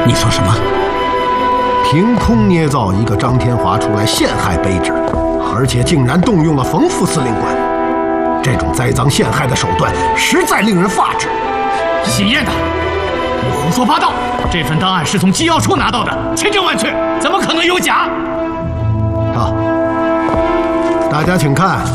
你说什么？ 凭空捏造一个张天华出来陷害卑职，而且竟然动用了冯副司令官，这种栽赃陷害的手段实在令人发指。 姓叶的，你胡说八道！这份档案是从机要处拿到的，千真万确，怎么可能有假？ 好，大家请看。